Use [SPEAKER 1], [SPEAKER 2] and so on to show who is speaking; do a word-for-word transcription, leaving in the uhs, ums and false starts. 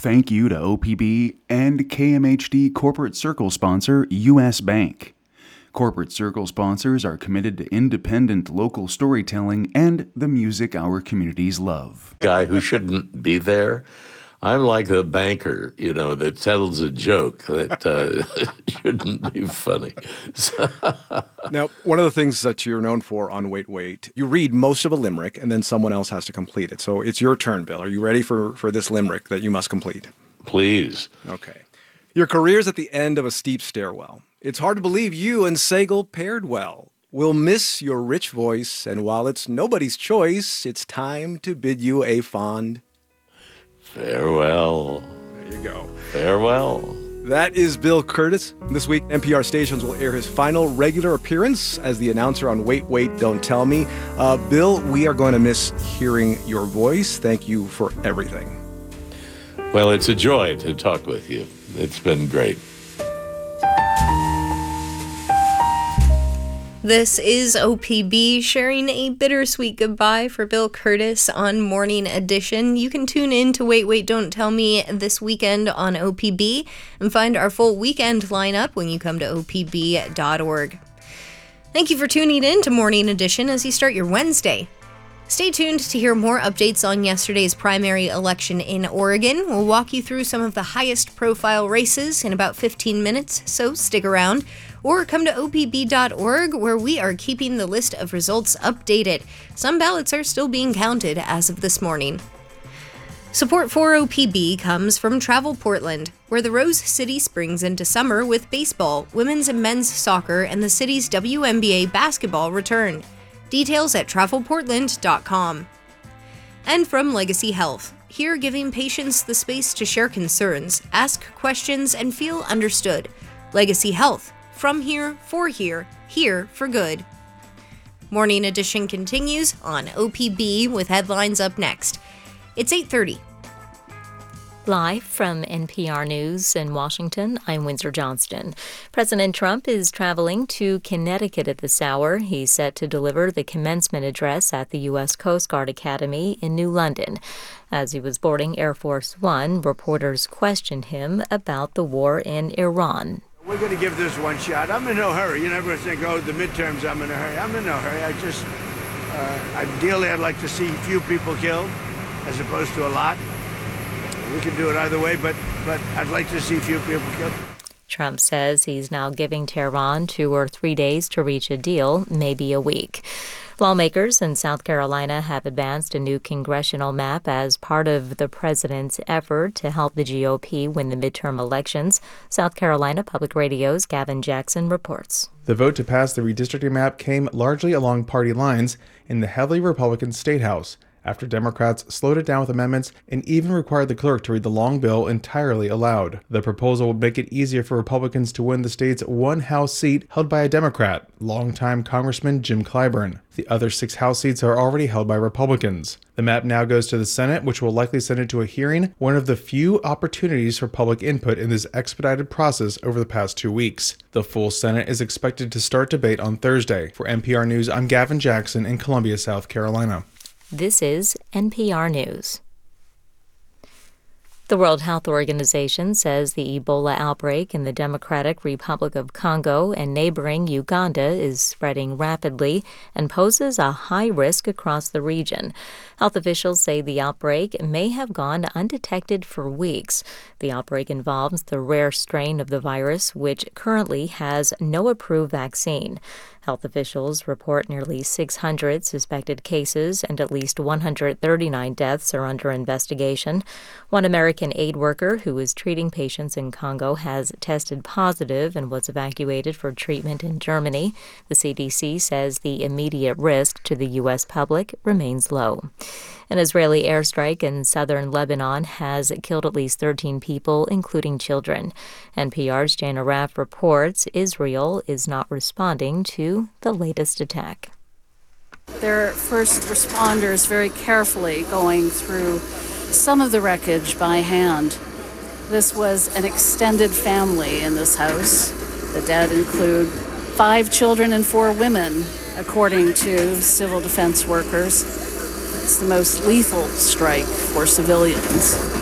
[SPEAKER 1] Thank you to O P B and K M H D Corporate Circle sponsor U S Bank. Corporate Circle sponsors are committed to independent local storytelling and the music our communities love.
[SPEAKER 2] Guy who shouldn't be there. I'm like the banker, you know, that tells a joke that uh, shouldn't be funny. So
[SPEAKER 3] Now, one of the things that you're known for on Wait, Wait, you read most of a limerick and then someone else has to complete it. So it's your turn, Bill. Are you ready for, for this limerick that you must complete?
[SPEAKER 2] Please.
[SPEAKER 3] Okay. Your career's at the end of a steep stairwell. It's hard to believe you and Sagal paired well. We'll miss your rich voice, and while it's nobody's choice, it's time to bid you a fond
[SPEAKER 2] farewell.
[SPEAKER 3] There you go.
[SPEAKER 2] Farewell.
[SPEAKER 3] That is Bill Kurtis. This week, N P R stations will air his final regular appearance as the announcer on Wait, Wait, Don't Tell Me. Uh, Bill, we are going to miss hearing your voice. Thank you for everything.
[SPEAKER 2] Well, it's a joy to talk with you. It's been great.
[SPEAKER 4] This is O P B sharing a bittersweet goodbye for Bill Kurtis on Morning Edition. You can tune in to Wait, Wait, Don't Tell Me this weekend on O P B and find our full weekend lineup when you come to O P B dot org. Thank you for tuning in to Morning Edition as you start your Wednesday. Stay tuned to hear more updates on yesterday's primary election in Oregon. We'll walk you through some of the highest profile races in about fifteen minutes, so stick around. Or come to O P B dot org, where we are keeping the list of results updated. Some ballots are still being counted as of this morning. Support for O P B comes from Travel Portland, where the Rose City springs into summer with baseball, women's and men's soccer, and the city's W N B A basketball return. Details at travel portland dot com. And from Legacy Health, here giving patients the space to share concerns, ask questions, and feel understood. Legacy Health. From here, for here, here for good. Morning Edition continues on O P B with headlines up next. It's eight thirty.
[SPEAKER 5] Live from N P R News in Washington, I'm Windsor Johnston. President Trump is traveling to Connecticut at this hour. He's set to deliver the commencement address at the U S Coast Guard Academy in New London. As he was boarding Air Force One, reporters questioned him about the war in Iran.
[SPEAKER 6] We're going to give this one shot. I'm in no hurry. You never think, oh, the midterms, I'm in a hurry. I'm in no hurry. I just, uh, ideally, I'd like to see few people killed as opposed to a lot. We can do it either way, but, but I'd like to see few people killed.
[SPEAKER 5] Trump says he's now giving Tehran two or three days to reach a deal, maybe a week. Lawmakers in South Carolina have advanced a new congressional map as part of the president's effort to help the G O P win the midterm elections. South Carolina Public Radio's Gavin Jackson reports.
[SPEAKER 7] The vote to pass the redistricting map came largely along party lines in the heavily Republican State House, after Democrats slowed it down with amendments and even required the clerk to read the long bill entirely aloud. The proposal would make it easier for Republicans to win the state's one House seat held by a Democrat, longtime Congressman Jim Clyburn. The other six House seats are already held by Republicans. The map now goes to the Senate, which will likely send it to a hearing, one of the few opportunities for public input in this expedited process over the past two weeks. The full Senate is expected to start debate on Thursday. For N P R News, I'm Gavin Jackson in Columbia, South Carolina.
[SPEAKER 5] This is N P R News. The World Health Organization says the Ebola outbreak in the Democratic Republic of Congo and neighboring Uganda is spreading rapidly and poses a high risk across the region. Health officials say the outbreak may have gone undetected for weeks. The outbreak involves the rare strain of the virus, which currently has no approved vaccine. Health officials report nearly six hundred suspected cases and at least one hundred thirty-nine deaths are under investigation. One American aid worker who is treating patients in Congo has tested positive and was evacuated for treatment in Germany. The C D C says the immediate risk to the U S public remains low. An Israeli airstrike in southern Lebanon has killed at least thirteen people, including children. N P R's Jana Raff reports Israel is not responding to the latest attack.
[SPEAKER 8] Their first responders very carefully going through some of the wreckage by hand. This was an extended family in this house. The dead include five children and four women, according to civil defense workers. It's the most lethal strike for civilians.